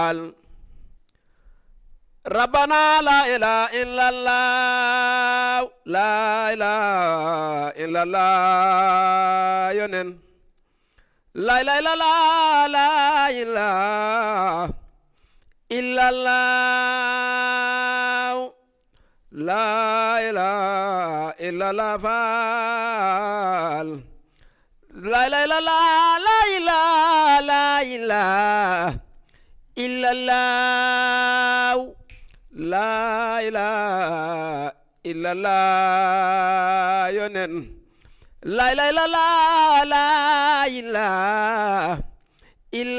Rabbana la ilaha illallah la ilaha illallah yonen la ilaha illallah la ilaha illallah la ilaha illallah fal la ilaha illallah la ilaha illallah la ilaha illallah yonen la ilaha illallah la ilaha